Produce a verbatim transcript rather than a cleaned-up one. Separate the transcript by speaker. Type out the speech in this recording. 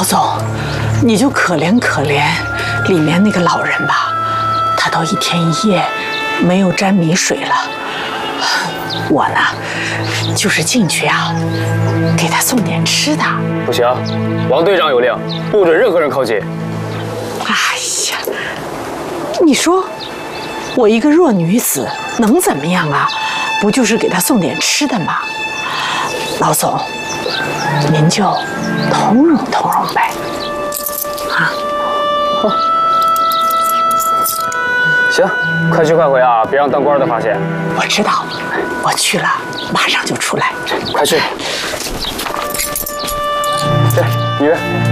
Speaker 1: 老总，你就可怜可怜里面那个老人吧，他都一天一夜没有沾米水了。我呢，就是进去啊，给他送点吃的。
Speaker 2: 不行，王队长有令，不准任何人靠近。
Speaker 1: 哎呀，你说我一个弱女子能怎么样啊？不就是给他送点吃的吗？老总，您就通融通融呗。啊，
Speaker 2: 哦，行，快去快回啊，别让当官的发现。
Speaker 1: 我知道，我去了，马上就出来。
Speaker 2: 快去。对，你约。